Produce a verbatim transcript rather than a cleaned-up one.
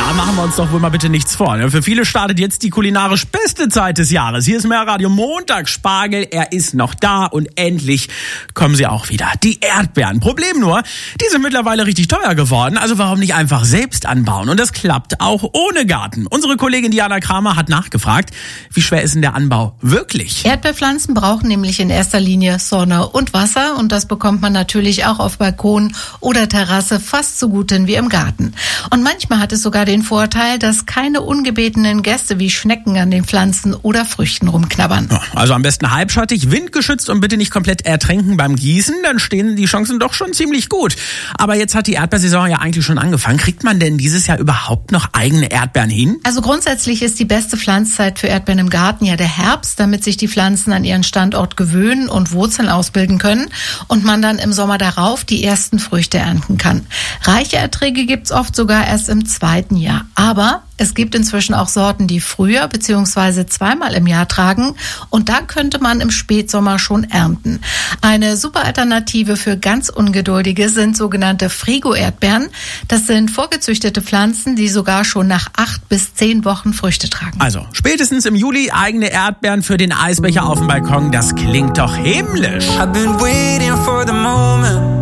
Ja, machen wir uns doch wohl mal bitte nichts vor. Für viele startet jetzt die kulinarisch beste Zeit des Jahres. Hier ist Mehrradio Montagsspargel. Er ist noch da und endlich kommen sie auch wieder. Die Erdbeeren. Problem nur, die sind mittlerweile richtig teuer geworden. Also warum nicht einfach selbst anbauen? Und das klappt auch ohne Garten. Unsere Kollegin Diana Kramer hat nachgefragt, wie schwer ist denn der Anbau wirklich? Erdbeerpflanzen brauchen nämlich in erster Linie Sonne und Wasser. Und das bekommt man natürlich auch auf Balkon oder Terrasse fast so gut hin wie im Garten. Und manchmal hat es sogar den Vorteil, dass keine ungebetenen Gäste wie Schnecken an den Pflanzen oder Früchten rumknabbern. Also am besten halbschattig, windgeschützt und bitte nicht komplett ertränken beim Gießen, dann stehen die Chancen doch schon ziemlich gut. Aber jetzt hat die Erdbeersaison ja eigentlich schon angefangen. Kriegt man denn dieses Jahr überhaupt noch eigene Erdbeeren hin? Also grundsätzlich ist die beste Pflanzzeit für Erdbeeren im Garten ja der Herbst, damit sich die Pflanzen an ihren Standort gewöhnen und Wurzeln ausbilden können und man dann im Sommer darauf die ersten Früchte ernten kann. Reiche Erträge gibt's oft sogar erst im zweiten Jahr. Aber es gibt inzwischen auch Sorten, die früher bzw. zweimal im Jahr tragen und da könnte man im Spätsommer schon ernten. Eine super Alternative für ganz Ungeduldige sind sogenannte Frigo-Erdbeeren. Das sind vorgezüchtete Pflanzen, die sogar schon nach acht bis zehn Wochen Früchte tragen. Also spätestens im Juli eigene Erdbeeren für den Eisbecher auf dem Balkon. Das klingt doch himmlisch. I've been waiting for the moment